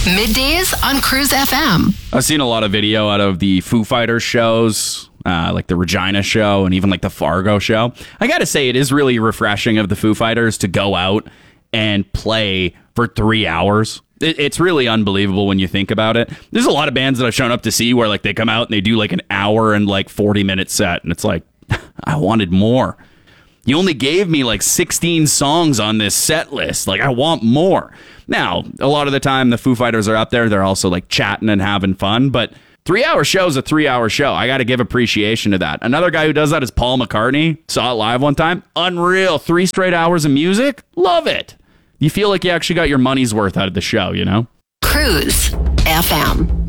Middays on Cruise FM. I've seen a lot of video out of the Foo Fighters shows, like the Regina show and even like the Fargo show. I gotta say, it is really refreshing of the Foo Fighters to go out and play for 3 hours. It's really unbelievable when you think about it. There's a lot of bands that I've shown up to see where like they come out and they do like an hour and like 40-minute set, and it's like, I wanted more. You only gave me like 16 songs on this set list. Like, I want more. Now, a lot of the time the Foo Fighters are up there. They're also like chatting and having fun. But 3-hour show is a 3-hour show. I got to give appreciation to that. Another guy who does that is Paul McCartney. Saw it live one time. Unreal. 3 straight hours of music. Love it. You feel like you actually got your money's worth out of the show, you know? Cruise FM.